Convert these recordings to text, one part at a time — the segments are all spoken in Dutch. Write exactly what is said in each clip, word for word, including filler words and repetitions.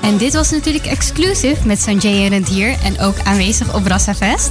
En dit was natuurlijk exclusive met Sanjay en Rentier en ook aanwezig op Rassafest.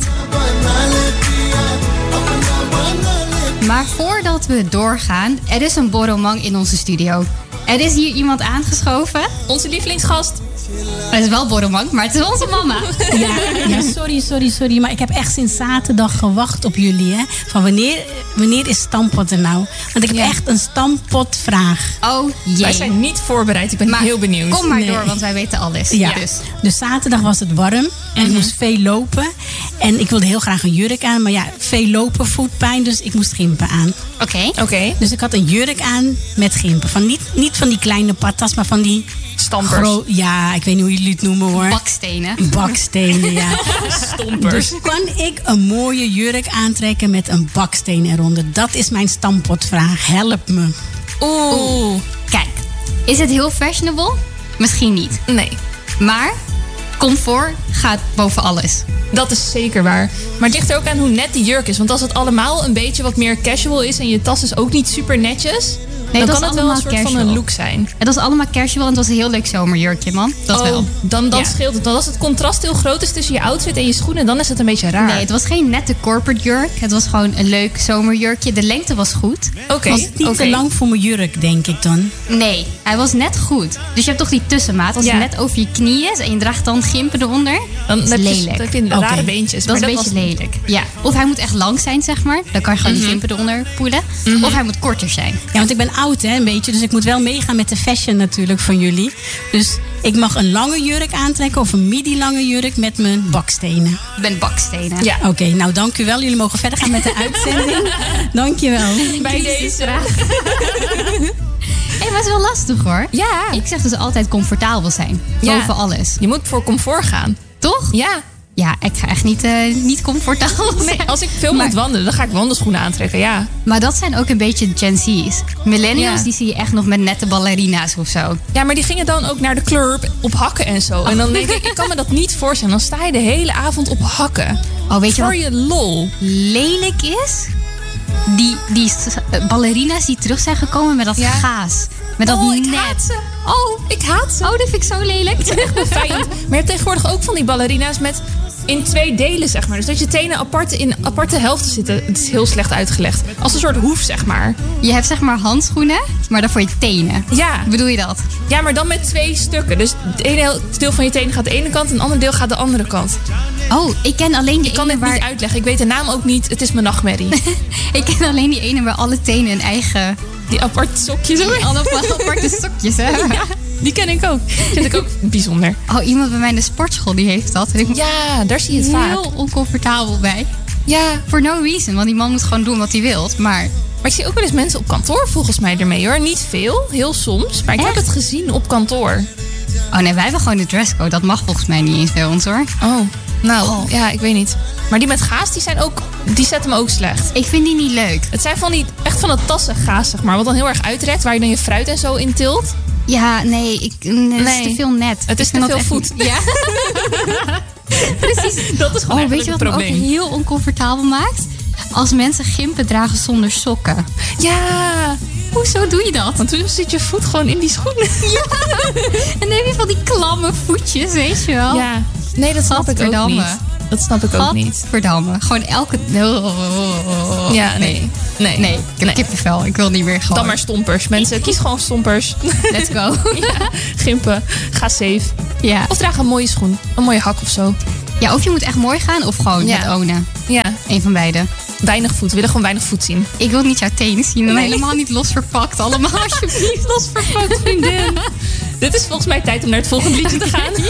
Maar voordat we doorgaan, er is een borrelmang in onze studio. Er is hier iemand aangeschoven. Onze lievelingsgast. Het is wel borrelmang, maar het is onze mama. Ja, ja, sorry, sorry, sorry. Maar ik heb echt sinds zaterdag gewacht op jullie. Hè? Van wanneer, wanneer is stampot er nou? Want ik heb ja. echt een stampotvraag. Oh jee. Wij zijn niet voorbereid. Ik ben maar heel benieuwd. Kom maar nee. door, want wij weten alles. Ja. Dus. dus zaterdag was het warm. En mm-hmm. ik moest veel lopen. En ik wilde heel graag een jurk aan. Maar ja, veel lopen voelt pijn. Dus ik moest gimpen aan. Oké. Okay. Okay. Dus ik had een jurk aan met gimpen. Van niet, niet van die kleine patas, maar van die... Stampers. Gro- ja, ik weet niet hoe jullie het noemen hoor. Bakstenen. Bakstenen, ja. Stompers. Dus kan ik een mooie jurk aantrekken met een baksteen eronder? Dat is mijn stampotvraag. Help me. Oeh. Oeh. Kijk, is het heel fashionable? Misschien niet. Nee. Maar comfort gaat boven alles. Dat is zeker waar. Maar het ligt er ook aan hoe net die jurk is. Want als het allemaal een beetje wat meer casual is en je tas is ook niet super netjes... Nee, dan kan het wel een soort casual. van een look zijn. Het was allemaal casual en het was een heel leuk zomerjurkje, man. Dat oh, wel. Dan, dan ja. scheelt het. Dan als het contrast heel groot is tussen je outfit en je schoenen, dan is het een beetje raar. Nee, het was geen nette corporate jurk. Het was gewoon een leuk zomerjurkje. De lengte was goed. Oké. Okay. Was het niet okay. te lang voor mijn jurk, denk ik dan? Nee, hij was net goed. Dus je hebt toch die tussenmaat. Als ja. het net over je knie is en je draagt dan gimpen eronder, dan dat is lelijk. Dan heb je rare okay. beentjes. Dat is maar een dat beetje was... lelijk. Ja. Of hij moet echt lang zijn, zeg maar. Dan kan je gewoon mm-hmm. die gimpen eronder poelen. Mm-hmm. Of hij moet korter zijn. Ja, want ik ben oud, hè, een beetje. Dus ik moet wel meegaan met de fashion natuurlijk van jullie. Dus ik mag een lange jurk aantrekken of een midi-lange jurk met mijn bakstenen. Ik ben bakstenen. Ja. Oké, okay, nou dank u wel. Jullie mogen verder gaan met de uitzending. Dank je wel. Bij deze vraag. Hé, maar het is wel lastig hoor. Ja. Ik zeg dus altijd comfortabel zijn. Ja. Boven alles. Je moet voor comfort gaan. Toch? Ja. Ja, ik ga echt niet, uh, niet comfortabel zijn. Nee, als ik veel maar, moet wandelen, dan ga ik wandelschoenen aantrekken, ja. Maar dat zijn ook een beetje Gen Z's. Millennials, ja. die zie je echt nog met nette ballerina's of zo. Ja, maar die gingen dan ook naar de club op hakken en zo. Oh. En dan denk ik, ik kan me dat niet voorstellen. Dan sta je de hele avond op hakken. Oh, weet je Voor wat je lol. lelijk is? Die, die ballerina's die terug zijn gekomen met dat ja. gaas. Met dat oh, net. ik haat ze. Oh, ik haat ze. Oh, dat vind ik zo lelijk. Het is echt beveiligend. Maar je hebt tegenwoordig ook van die ballerina's met in twee delen, zeg maar. Dus dat je tenen apart in aparte helften zitten. Het is heel slecht uitgelegd. Als een soort hoef, zeg maar. Je hebt zeg maar handschoenen, maar dan voor je tenen. Ja. Bedoel je dat? Ja, maar dan met twee stukken. Dus het ene deel van je tenen gaat de ene kant en het andere deel gaat de andere kant. Oh, ik ken alleen die Ik kan ene het waar... niet uitleggen. Ik weet de naam ook niet. Het is mijn nachtmerrie. Ik ken alleen die ene waar alle tenen een eigen... Die aparte sokjes. Allemaal aparte sokjes, hè? Ja, die ken ik ook. Vind ik ook bijzonder. Oh, iemand bij mij in de sportschool die heeft dat. Ik ja, daar zie je het heel vaak. Heel oncomfortabel bij. Ja. For no reason, want die man moet gewoon doen wat hij wil. Maar... maar ik zie ook wel eens mensen op kantoor volgens mij ermee hoor. Niet veel, heel soms. Maar ik Echt? heb het gezien op kantoor. Oh nee, wij hebben gewoon de dresscode. Dat mag volgens mij niet eens bij ons hoor. Oh, nou, oh. ja, ik weet niet. Maar die met gaas, die zijn ook, die zetten me ook slecht. Ik vind die niet leuk. Het zijn van die, echt van dat tassen gaas, zeg maar. Wat dan heel erg uitrekt, waar je dan je fruit en zo in tilt. Ja, nee, ik, nee, het nee. is te veel net. Het is te veel voet. Niet, ja. Precies. Dat is gewoon oh, weet je wat me ook heel oncomfortabel maakt? Als mensen gimpen dragen zonder sokken. Ja. Hoezo doe je dat? Want toen zit je voet gewoon in die schoenen. Ja. En dan heb je van die klamme voetjes, weet je wel. Ja. Nee, dat snap ik ook niet. Dat snap ik ook niet. Verdamme. Gewoon elke... Ja, nee. Nee. Nee, ik heb nee. kippenvel. Ik wil niet meer gewoon... Dan maar stompers. Mensen, kies gewoon stompers. Let's go. Ja. Gimpen. Ga safe. Ja. Of draag een mooie schoen. Een mooie hak of zo. Ja, of je moet echt mooi gaan of gewoon ja. het ownen. Ja. Eén van beide. Weinig voet. We willen gewoon weinig voet zien. Ik wil niet jouw tenen zien. En nee. helemaal niet los verpakt. Allemaal alsjeblieft los verpakt, vriendin. Dit is volgens mij tijd om naar het volgende liedje te gaan.